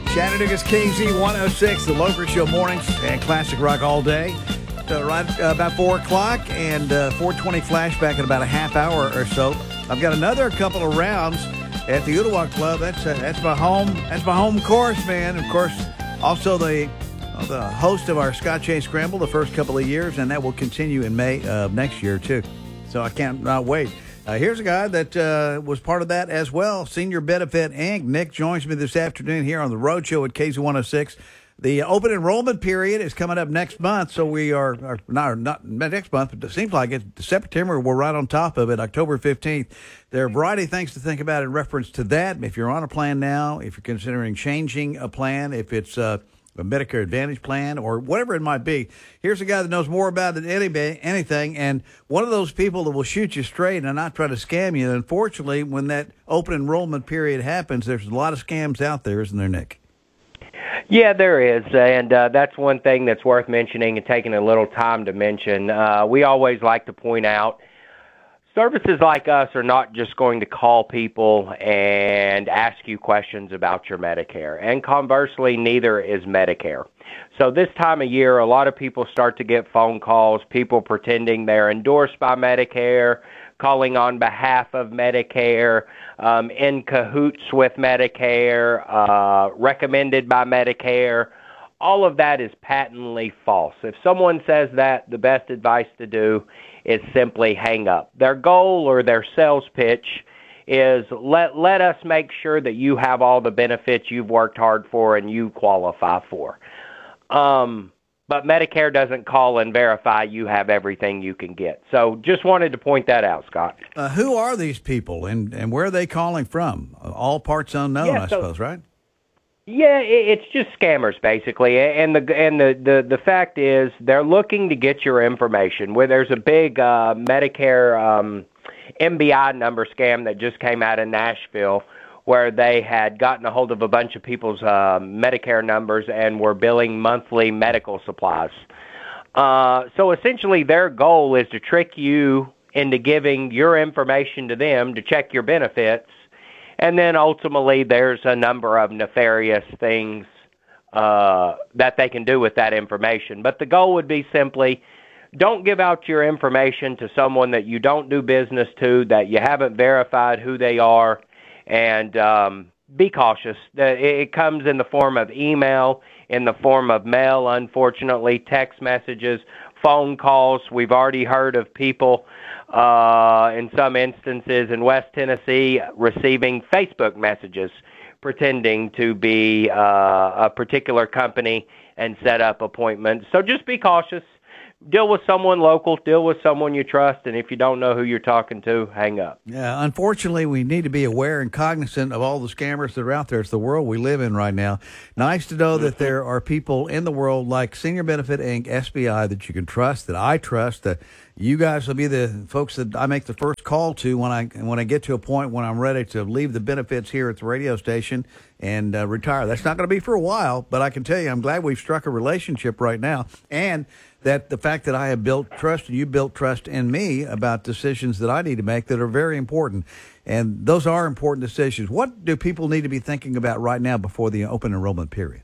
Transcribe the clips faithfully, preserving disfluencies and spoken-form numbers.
Chattanooga's K Z one oh six, the Lover Show mornings and classic rock all day. So right uh, about four o'clock and uh, four twenty flashback in about a half hour or so. I've got another couple of rounds at the Ooltewah Club. That's uh, that's my home. That's my home course, man. Of course, also the uh, the host of our Scott Chase Scramble the first couple of years, and that will continue in May of next year too. So I can't not wait. Uh, here's a guy that uh, was part of that as well, Senior Benefit Incorporated. Nick joins me this afternoon here on the Road Show at K Z one oh six. The open enrollment period is coming up next month, so we are, are not, not next month, but it seems like it's September. We're right on top of it, October fifteenth. There are a variety of things to think about in reference to that. If you're on a plan now, if you're considering changing a plan, if it's uh, a Medicare Advantage plan or whatever it might be, here's a guy that knows more about it than anybody, anything, and one of those people that will shoot you straight and not try to scam you. Unfortunately, when that open enrollment period happens, there's a lot of scams out there, isn't there, Nick? Yeah, there is, and uh, that's one thing that's worth mentioning and taking a little time to mention. Uh, we always like to point out services like us are not just going to call people and ask you questions about your Medicare, and conversely, neither is Medicare. So this time of year, a lot of people start to get phone calls, people pretending they're endorsed by Medicare, calling on behalf of Medicare, um, in cahoots with Medicare, uh, recommended by Medicare. All of that is patently false. If someone says that, the best advice to do is simply hang up. Their goal or their sales pitch is let let us make sure that you have all the benefits you've worked hard for and you qualify for. Um, but Medicare doesn't call and verify you have everything you can get. So just wanted to point that out, Scott. Uh, who are these people and, and where are they calling from? All parts unknown, yeah, I so, suppose, right? Yeah, it's just scammers basically, and the and the, the, the fact is they're looking to get your information. Where there's a big uh, Medicare um, M B I number scam that just came out in Nashville, where they had gotten a hold of a bunch of people's uh, Medicare numbers and were billing monthly medical supplies. Uh, so essentially, their goal is to trick you into giving your information to them to check your benefits. And then ultimately there's a number of nefarious things uh, that they can do with that information. But the goal would be simply don't give out your information to someone that you don't do business to, that you haven't verified who they are, and um, be cautious. It comes in the form of email, in the form of mail, unfortunately, text messages, phone calls. We've already heard of people Uh, in some instances in West Tennessee, receiving Facebook messages pretending to be uh, a particular company and set up appointments. So just be cautious. Deal with someone local. Deal with someone you trust. And if you don't know who you're talking to, hang up. Yeah, unfortunately, we need to be aware and cognizant of all the scammers that are out there. It's the world we live in right now. Nice to know that there are people in the world like Senior Benefit Incorporated, S B I, that you can trust, that I trust, that you guys will be the folks that I make the first call to when I when I get to a point when I'm ready to leave the benefits here at the radio station and uh, retire. That's not going to be for a while, but I can tell you I'm glad we've struck a relationship right now, and that the fact that I have built trust and you built trust in me about decisions that I need to make that are very important. And those are important decisions. What do people need to be thinking about right now before the open enrollment period?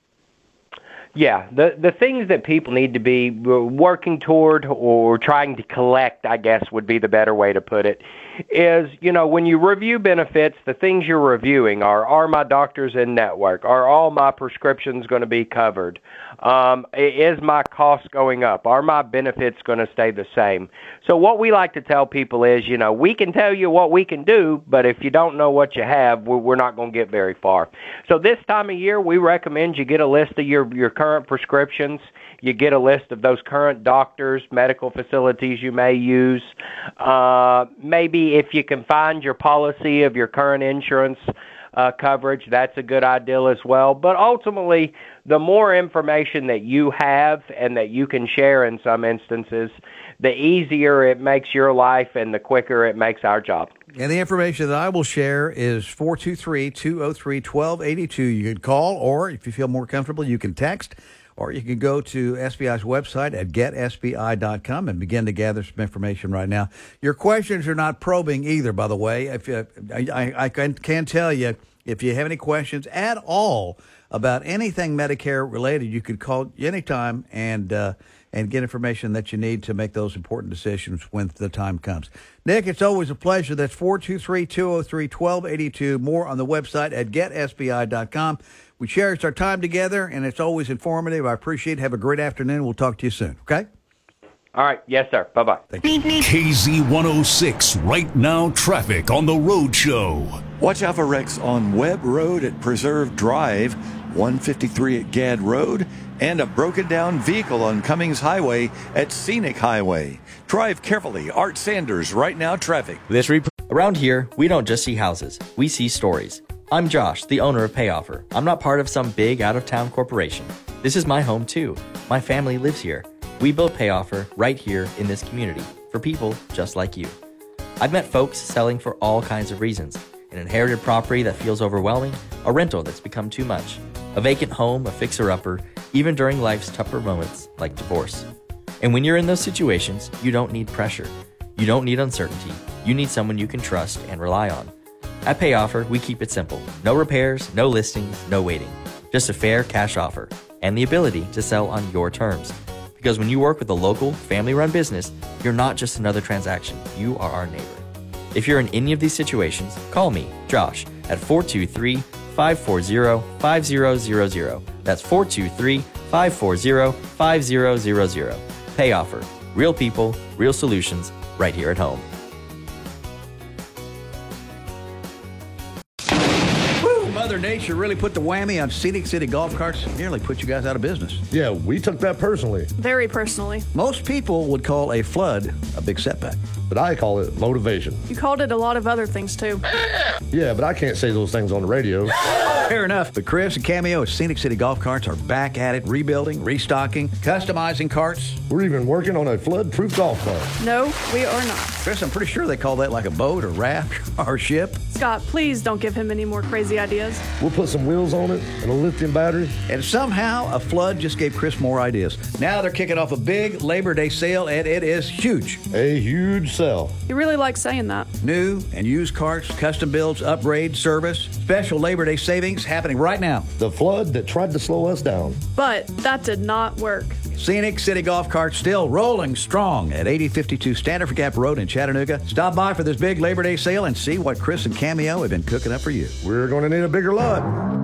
Yeah, the the things that people need to be working toward or trying to collect, I guess would be the better way to put it, is, you know, when you review benefits, the things you're reviewing are, are my doctors in network? Are all my prescriptions going to be covered? Um, is my cost going up? Are my benefits going to stay the same? So what we like to tell people is, you know, we can tell you what we can do, but if you don't know what you have, we're not going to get very far. So this time of year, we recommend you get a list of your, your current prescriptions. You get a list of those current doctors, medical facilities you may use. Uh, maybe if you can find your policy of your current insurance uh, coverage, that's a good idea as well. But ultimately, the more information that you have and that you can share in some instances, the easier it makes your life and the quicker it makes our job. And the information that I will share is four two three, two oh three, one two eight two. You can call, or if you feel more comfortable, you can text, or you can go to S B I's website at get S B I dot com and begin to gather some information right now. Your questions are not probing either, by the way. If you, I, I can, can tell you, If you have any questions at all about anything Medicare related, you could call anytime and uh, and get information that you need to make those important decisions when the time comes. Nick, it's always a pleasure. That's four two three, two oh three, one two eight two. More on the website at get S B I dot com. We cherish our time together, and it's always informative. I appreciate it. Have a great afternoon. We'll talk to you soon, okay? All right. Yes, sir. Bye-bye. Thank you. K Z one oh six, Right Now Traffic on the Road Show. Watch out for wrecks on Webb Road at Preserve Drive, one fifty-three at Gadd Road, and a broken down vehicle on Cummings Highway at Scenic Highway. Drive carefully. Art Sanders, Right Now Traffic. This rep- Around here, we don't just see houses, we see stories. I'm Josh, the owner of PayOffer. I'm not part of some big out-of-town corporation. This is my home too. My family lives here. We built PayOffer right here in this community for people just like you. I've met folks selling for all kinds of reasons. An inherited property that feels overwhelming, a rental that's become too much, a vacant home, a fixer-upper, even during life's tougher moments like divorce. And when you're in those situations, you don't need pressure. You don't need uncertainty. You need someone you can trust and rely on. At PayOffer, we keep it simple. No repairs, no listings, no waiting. Just a fair cash offer and the ability to sell on your terms. Because when you work with a local, family-run business, you're not just another transaction. You are our neighbor. If you're in any of these situations, call me, Josh, at four two three, five four zero, five zero zero zero. That's four two three, five four zero, five zero zero zero. PayOffer. Real people, real solutions, right here at home. Mother Nature really put the whammy on Scenic City Golf Carts. Nearly put you guys out of business. Yeah, we took that personally. Very personally. Most people would call a flood a big setback. But I call it motivation. You called it a lot of other things, too. Yeah, but I can't say those things on the radio. Fair enough. But Chris and Cameo at Scenic City Golf Carts are back at it, rebuilding, restocking, customizing carts. We're even working on a flood-proof golf cart. No, we are not. Chris, I'm pretty sure they call that like a boat or raft or ship. Scott, please don't give him any more crazy ideas. We'll put some wheels on it and a lithium battery. And somehow a flood just gave Chris more ideas. Now they're kicking off a big Labor Day sale, and it is huge. A huge sell. You really like saying that. New and used carts, custom builds, upgrade, service, special Labor Day savings happening right now. The flood that tried to slow us down. But that did not work. Scenic City Golf Carts still rolling strong at eighty fifty-two Standard Gap Road in Chattanooga. Stop by for this big Labor Day sale and see what Chris and Cameo have been cooking up for you. We're going to need a bigger lot.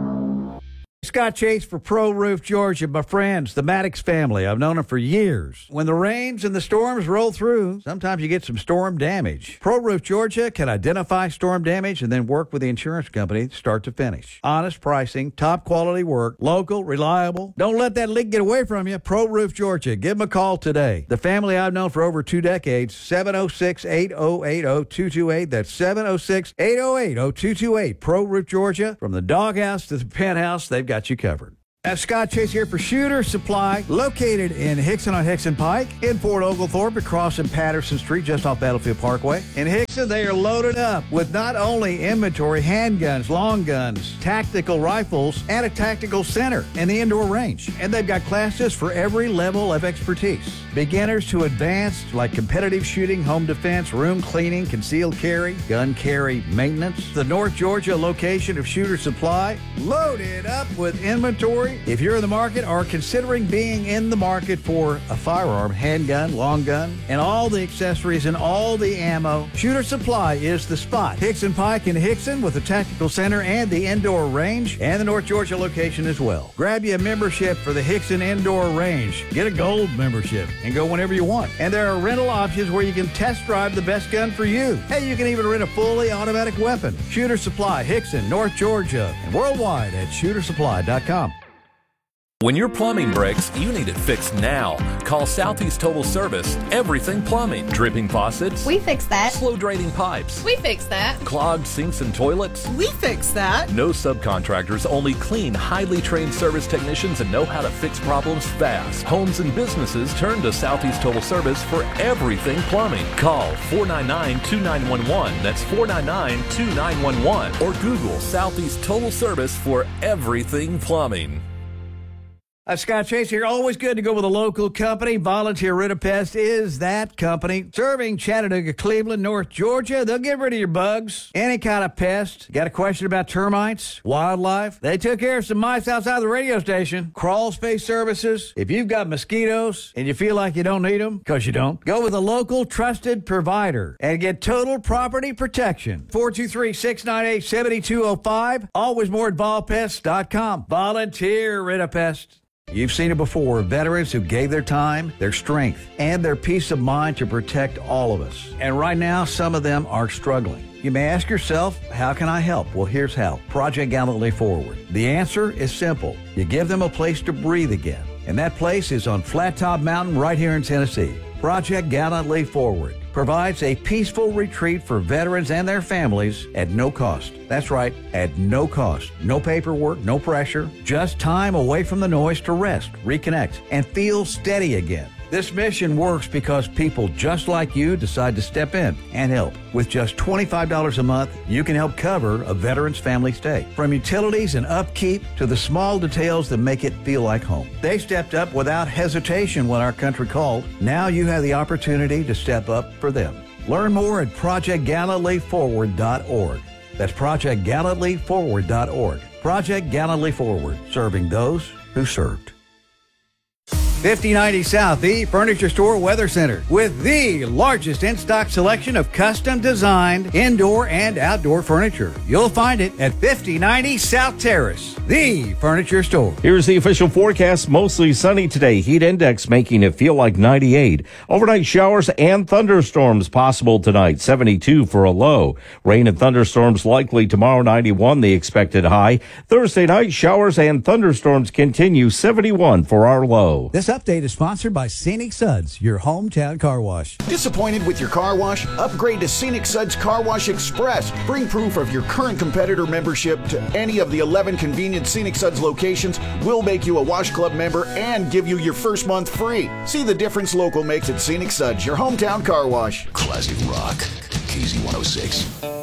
Scott Chase for Pro Roof Georgia, my friends, the Maddox family. I've known them for years. When the rains and the storms roll through, sometimes you get some storm damage. Pro Roof Georgia can identify storm damage and then work with the insurance company start to finish. Honest pricing, top quality work, local, reliable. Don't let that leak get away from you. Pro Roof Georgia. Give them a call today. The family I've known for over two decades, seven oh six, eight oh eight, oh two two eight. That's seven oh six, eight oh eight, oh two two eight. Pro Roof Georgia. From the doghouse to the penthouse, they've got you covered. Uh, Scott Chase here for Shooter Supply, located in Hickson on Hickson Pike, in Fort Oglethorpe, across in Patterson Street, just off Battlefield Parkway. In Hickson, they are loaded up with not only inventory, handguns, long guns, tactical rifles, and a tactical center in the indoor range. And they've got classes for every level of expertise. Beginners to advanced, like competitive shooting, home defense, room cleaning, concealed carry, gun carry maintenance. The North Georgia location of Shooter Supply, loaded up with inventory. If you're in the market or considering being in the market for a firearm, handgun, long gun, and all the accessories and all the ammo, Shooter Supply is the spot. Hickson Pike in Hickson with the Tactical Center and the indoor range, and the North Georgia location as well. Grab you a membership for the Hickson Indoor Range. Get a gold membership and go whenever you want. And there are rental options where you can test drive the best gun for you. Hey, you can even rent a fully automatic weapon. Shooter Supply, Hickson, North Georgia, and worldwide at shooter supply dot com. When your plumbing breaks, you need it fixed now. Call Southeast Total Service. Everything plumbing. Dripping faucets. We fix that. Slow draining pipes. We fix that. Clogged sinks and toilets. We fix that. No subcontractors, only clean, highly trained service technicians that know how to fix problems fast. Homes and businesses turn to Southeast Total Service for everything plumbing. Call four nine nine, two nine one one. That's four nine nine, two nine one one. Or Google Southeast Total Service for everything plumbing. Uh, Scott Chase here. Always good to go with a local company. Volunteer Rid-A-Pest is that company. Serving Chattanooga, Cleveland, North Georgia. They'll get rid of your bugs. Any kind of pest. Got a question about termites, wildlife? They took care of some mice outside the radio station. Crawl space services. If you've got mosquitoes and you feel like you don't need them, because you don't, go with a local trusted provider and get total property protection. four two three, six nine eight, seven two zero five. Always more at vol pest dot com. Volunteer Rid-A-Pest. You've seen it before, veterans who gave their time, their strength, and their peace of mind to protect all of us. And right now, some of them are struggling. You may ask yourself, how can I help? Well, here's how. Project Gallantly Forward. The answer is simple. You give them a place to breathe again. And that place is on Flat Top Mountain right here in Tennessee. Project Gallantly Forward provides a peaceful retreat for veterans and their families at no cost. That's right, at no cost. No paperwork, no pressure, just time away from the noise to rest, reconnect, and feel steady again. This mission works because people just like you decide to step in and help. With just twenty-five dollars a month, you can help cover a veteran's family stay. From utilities and upkeep to the small details that make it feel like home. They stepped up without hesitation when our country called. Now you have the opportunity to step up for them. Learn more at project gallantly forward dot org. That's project gallantly forward dot org. Project Gallantly Forward, serving those who served. fifty ninety South, the Furniture Store Weather Center, with the largest in-stock selection of custom-designed indoor and outdoor furniture. You'll find it at fifty ninety South Terrace, the Furniture Store. Here's the official forecast. Mostly sunny today. Heat index making it feel like ninety-eight. Overnight showers and thunderstorms possible tonight. seventy-two for a low. Rain and thunderstorms likely tomorrow. ninety-one the expected high. Thursday night showers and thunderstorms continue. seventy-one for our low. This update is sponsored by Scenic Suds, your hometown car wash. Disappointed with your car wash? Upgrade to Scenic Suds Car Wash Express. Bring proof of your current competitor membership to any of the eleven convenient Scenic Suds locations. We'll make you a Wash Club member and give you your first month free. See the difference local makes at Scenic Suds, your hometown car wash. Classic Rock, K Z one oh six.